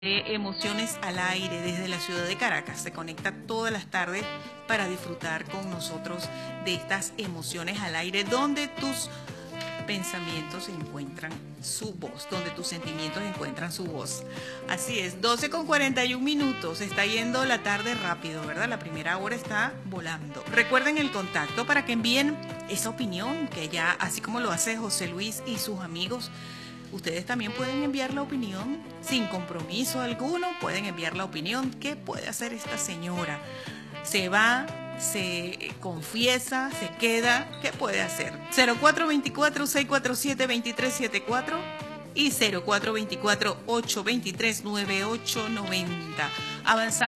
Emociones al aire desde la ciudad de Caracas. Se conecta todas las tardes para disfrutar con nosotros de estas emociones al aire, donde tus pensamientos encuentran su voz, donde tus sentimientos encuentran su voz. Así es, 12:41. Está yendo la tarde rápido, ¿verdad? La primera hora está volando. Recuerden el contacto para que envíen esa opinión, que ya, así como lo hace José Luis y sus amigos, ustedes también pueden enviar la opinión sin compromiso alguno. Pueden enviar la opinión. ¿Qué puede hacer esta señora? ¿Se va? ¿Se confiesa? ¿Se queda? ¿Qué puede hacer? 0424-647-2374 y 0424-823-9890. Avanzamos.